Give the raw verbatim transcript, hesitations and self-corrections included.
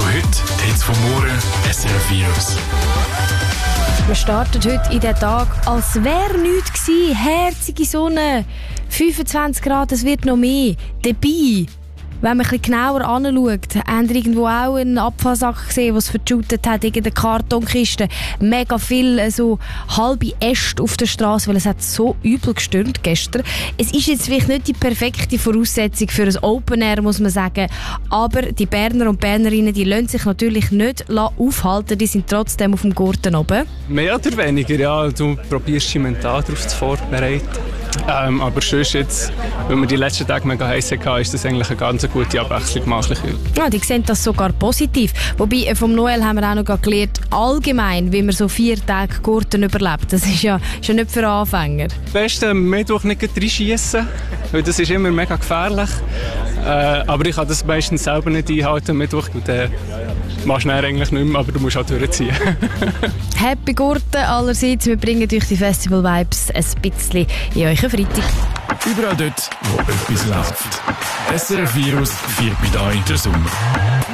von heute, die Hits von morgen, S R F Virus. Wir starten heute in den Tag, als wäre nichts gewesen. Herzige Sonne, fünfundzwanzig Grad, es wird noch mehr. Dabei, wenn man ein bisschen genauer anschaut, haben wir irgendwo auch einen Abfallsack gesehen, was verschüttet hat, irgendeine Kartonkiste. Mega viel so halbe Äste auf der Straße, weil es hat so übel gestürmt gestern. Es ist jetzt vielleicht nicht die perfekte Voraussetzung für ein Open Air, muss man sagen. Aber die Berner und Bernerinnen, die lassen sich natürlich nicht aufhalten. Die sind trotzdem auf dem Gurten oben. Mehr oder weniger, ja. Du probierst dich mental darauf zu vorbereiten. Ähm, aber sonst jetzt, wenn wir die letzten Tage mega heiß hatten, ist das eigentlich eine ganz gute Abwechslung gemacht. Ja, die sehen das sogar positiv. Wobei, vom Noel haben wir auch noch gelernt, allgemein, wie man so vier Tage Gurten überlebt. Das ist ja, ist ja nicht für Anfänger. Am besten am Mittwoch nicht reinschiessen, weil das ist immer mega gefährlich. Äh, aber ich kann das meistens selber nicht einhalten am Mittwoch. Und dann machst du dann eigentlich nicht mehr, aber du musst auch durchziehen. Happy Gurten allerseits. Wir bringen durch die Festival-Vibes ein bisschen in euren Freitag. Überall dort, wo etwas läuft. S R F Virus feiert mit euch den Sommer.